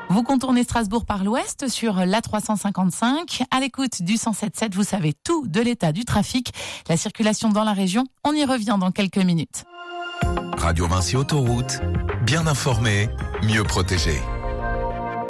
Vous contournez Strasbourg par l'ouest sur l'A355. À l'écoute du 107.7, vous savez tout de l'état du trafic, la circulation dans la région. On y revient dans quelques minutes. Radio Vinci Autoroute, bien informé, mieux protégé.